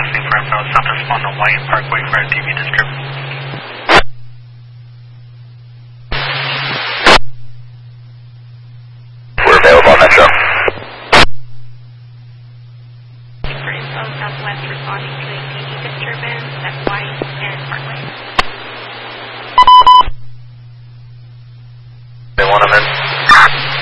requesting for info. Southwest on the White Parkway for a TV description. We're available on Metro. For info, Southwest responding to a TV disturbance at White and Parkway. They want them in.